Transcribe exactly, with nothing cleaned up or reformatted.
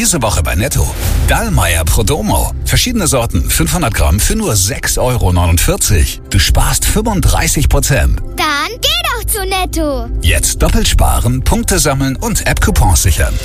Diese Woche bei Netto. Dallmayr Prodomo. Verschiedene Sorten, fünfhundert Gramm für nur sechs Euro neunundvierzig. Du sparst fünfunddreißig Prozent. Dann geh doch zu Netto. Jetzt doppelt sparen, Punkte sammeln und App-Coupons sichern.